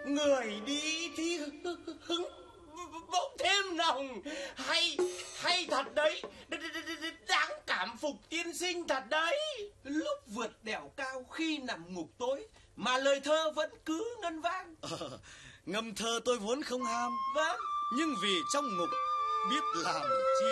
người đi thì hứng bỗng thêm nồng. Hay thật đấy, đáng cảm phục tiên sinh thật đấy. Lúc vượt đèo cao khi nằm ngục tối mà lời thơ vẫn cứ ngân vang. Ngâm thơ tôi vốn không ham, Vâng, nhưng vì trong ngục biết làm chi.